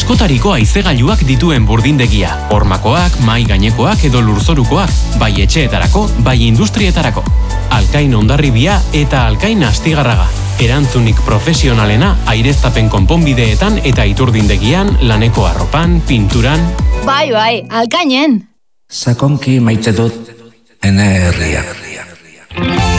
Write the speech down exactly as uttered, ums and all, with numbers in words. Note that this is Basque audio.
askotariko haizegailuak dituen burdindegia. Hormakoak, mai gainekoak edo lurzorukoak, bai etxeetarako, bai industrietarako. Alkain Hondarribia eta Alkain Astigarraga. Erantzunik profesionalena aireztapen konponbideetan eta iturdindegian, laneko arropan, pinturan... Bai, bai, Alkainen! Sakonki maite dut ene herria.